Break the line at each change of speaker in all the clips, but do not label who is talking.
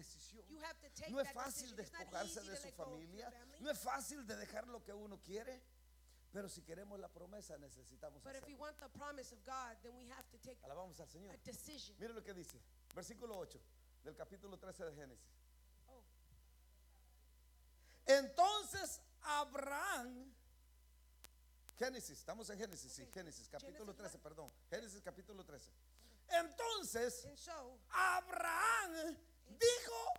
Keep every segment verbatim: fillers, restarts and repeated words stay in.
decisión.
You have to take
No es
that
fácil
decision. It's not
despojarse
easy
de
to
su
let go of your
familia.
family.
No es fácil de dejar lo que uno quiere. Pero si queremos la promesa necesitamos
But if we
hacerlo.
want the promise of God, then we have to take
Alabamos al Señor.
a decision.
Mire lo que dice, versículo ocho del capítulo trece de Génesis.
Oh.
Entonces Abraham, Génesis, estamos en Génesis, sí,
Okay.
Génesis capítulo
Genesis
trece,
what?
perdón, Génesis capítulo trece. Entonces
And so,
Abraham dijo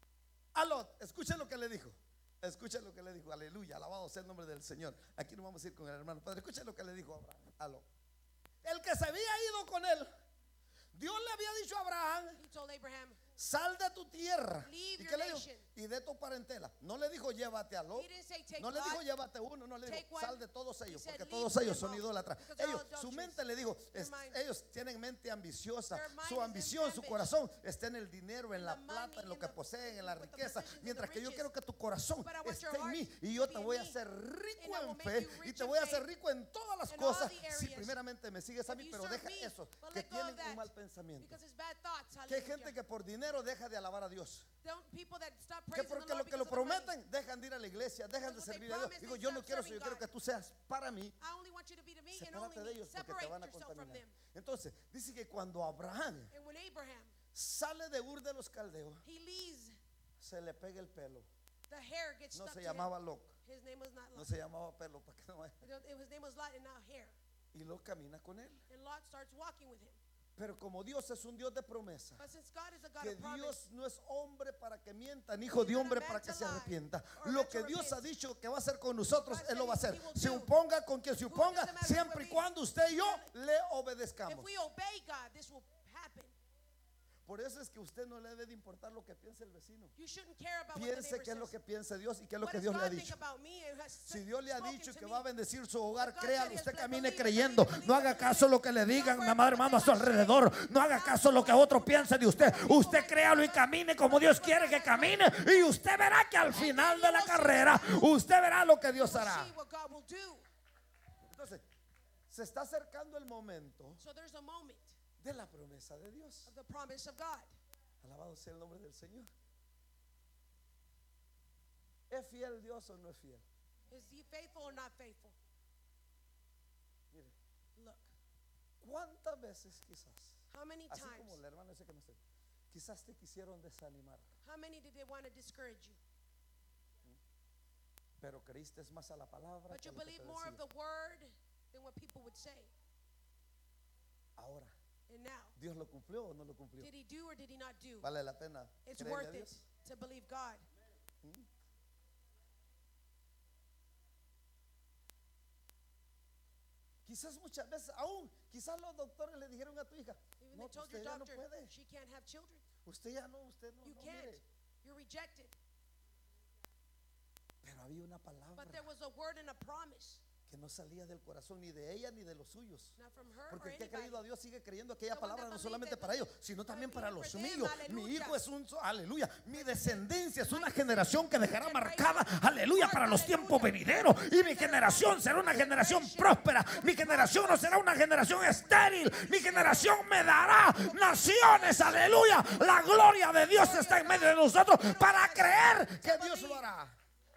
a Lot, escuchen lo que le dijo. Escuchen lo que le dijo, aleluya, alabado sea el nombre del Señor. Aquí no vamos a ir con el hermano Padre. Escuchen lo que le dijo Abraham a Lot. El que se había ido con él, Dios le había dicho a Abraham:
he told Abraham,
sal de tu tierra.
Leave
¿Y
your
qué le dijo?
nation.
Y de tu parentela. No le dijo llévate a Lot.
he didn't say take
No le dijo
Lot.
llévate uno, no le
Take
dijo
one.
sal de todos
He
ellos,
said,
porque
leave
todos
them
ellos son
all,
idólatras.
because they're all
Ellos, su
adulterous.
mente le dijo,
Their
es-
mind-
ellos tienen mente ambiciosa.
Their mind
Su
is
ambición, su
ambitious.
corazón está en el dinero, en
In
la
the
plata,
money,
en lo
in
que
the-
poseen, en la
with the
riqueza.
possessions and
Mientras
the
que yo
riches.
quiero que tu corazón
But I want
esté
your
en
heart
mí
to
y yo
be
te
in
voy a
me.
hacer rico
And I will
en
make
fe
you
y
rich
te
in
voy a hacer
faith.
rico en todas las
In all
cosas
the
si
areas.
primeramente me sigues a
If
mí,
you
pero
serve
deja
me,
eso,
but
que
let go of
tienen un
that,
mal pensamiento.
because it's bad thoughts.
Que hay
Hallelujah.
gente que por dinero deja de alabar a Dios.
Don't, people that stop
Que
praising the
porque
Lord
lo que lo
because of the money.
prometen dejan de ir a la iglesia, dejan de
Because what
servir
they
a Dios.
promise,
Digo,
they
yo no
stop
quiero eso, yo
serving
quiero que
God.
tú seas para mí.
I only want you to be to me and
Sepárate
only
de
me.
ellos porque te
Separate
van a
yourself from
contaminar.
them.
Entonces, dice que cuando Abraham
And when Abraham,
sale de Ur de los Caldeos,
he leaves,
se le pega el pelo.
the hair gets
No
stuck
se
to him.
llamaba Lot,
His name was not
no
Lot.
se llamaba pelo, para que no vaya.
It don't- it- His name was Lot and now hair.
Y Lot camina con él.
And Lot starts walking with him.
Pero como Dios es un Dios de promesa,
But since God is a God
que
of promise,
Dios no es hombre para que mienta, ni hijo de hombre para que se arrepienta. Lo que Dios ha dicho que va a hacer con nosotros, Él lo va a hacer. Se oponga con quien se oponga, siempre y cuando usted y yo le
if
obedezcamos.
we obey God, this will happen.
Por eso es que usted no le debe de importar lo que piense el vecino.
You shouldn't care about what the
Piense
neighbor
qué es lo
says.
que piensa Dios y qué es lo
What
que
does
Dios le ha
God think
dicho.
about me and has
Si Dios le ha
spoken
dicho
to
que
me?
va a bendecir su hogar,
God
créalo,
said he
usted
has
camine
blessed,
creyendo.
believe it,
No haga
believe it,
caso lo que le
believe it.
digan
No
la madre,
worry
mamá a
what
su
they say.
alrededor. No haga caso lo que otro piense de usted. Usted créalo y camine como Dios quiere que camine. Y usted verá que al final de la carrera, usted verá lo que Dios
You will
hará.
see what God will do.
Entonces, se está acercando el momento
So there's a moment
de la promesa de Dios.
of the promise of God.
Alabado sea el nombre del Señor. ¿Es fiel Dios o no es fiel?
Is he faithful or not faithful?
Mire,
Look,
¿cuántas veces quizás,
how many
así
times,
como el hermano ese que me está, quizás te quisieron desanimar,
how many did they want to discourage you?
pero creíste más a la palabra
But
que
you
a lo que
believe
te
more of
decía?
the word than what people would say.
Ahora,
And now,
¿Dios lo cumplió o no lo cumplió?
did he do or did he not do?
Vale la pena
It's
creerle a
worth it
Dios.
to believe God.
Quizás muchas veces, aún, quizás los doctores le dijeron a tu hija,
Even
no,
they told your
usted ya no
doctor
puede,
she can't have children.
usted ya no, usted no,
You
no,
can't.
mire.
You're rejected.
Pero había una palabra
But there was a word and a promise,
que no salía del corazón ni de ella ni de los suyos.
not from her
Porque
or
el que ha
anybody.
creído a Dios sigue creyendo aquella
The one
palabra
that
no
believed
solamente
that
para ellos,
believed,
sino
but
también
even
para
for
los
them,
míos. Mi
aleluya.
hijo es un, aleluya, mi descendencia es una generación que dejará marcada, aleluya, para los tiempos venideros. Y mi generación será una generación próspera. Mi generación no será una generación estéril. Mi generación me dará naciones, aleluya. La gloria de Dios está en medio de nosotros para creer que Dios lo hará.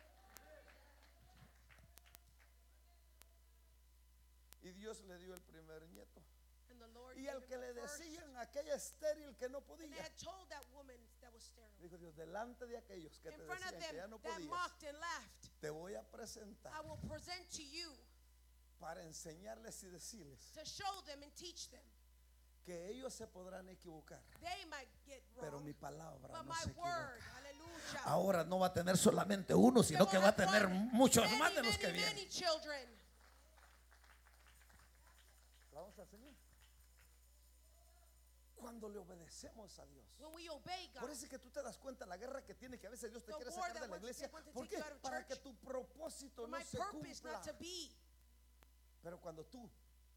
Y Dios le dio el primer nieto.
And the Lord
Y
gave
el
him
que
the
le
first.
decían aquella estéril que no
They
podía,
had told that woman that was sterile.
dijo Dios, delante de aquellos que te
In front of
decían que ya
them
no
that
podías,
mocked and laughed,
te voy a
I
presentar
will present to you
para enseñarles y decirles
to show them and teach them.
que ellos se podrán equivocar,
They might get
pero
wrong,
mi palabra
but
no
my
se
word,
equivoca.
hallelujah,
Ahora no va a tener solamente uno,
they
sino
will
que va a
have
tener
one,
muchos
many,
más de los que
many,
vienen.
many children.
Vamos al Señor. Cuando le obedecemos a Dios.
When we obey God,
Por eso es que tú te das cuenta la guerra que tiene, que a veces Dios te
The
quiere
war
sacar de
that
la
wants-
iglesia.
they want to
¿Por
take
qué?
you out of
Para
church.
que tu propósito
for
no
my
se
purpose
cumpla.
not to be.
Pero cuando tú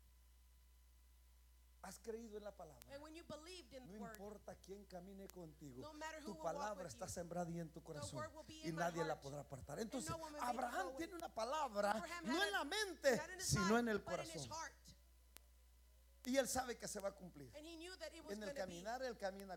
has creído en la palabra,
And when you believed in
no
the word,
importa quién camine contigo,
no matter who
tu
will walk
palabra
with
está
you,
sembrada y en tu corazón
word will be
y
in my
nadie la
heart,
podrá apartar. Entonces,
no one will make it
Abraham
go away.
tiene una palabra
Abraham
no
had
en la
it-
mente,
not in his
sino
mind,
en el
but in his
corazón.
heart.
Y él sabe que se va a cumplir.
And he knew that it was
En el
going to be.
caminar, él camina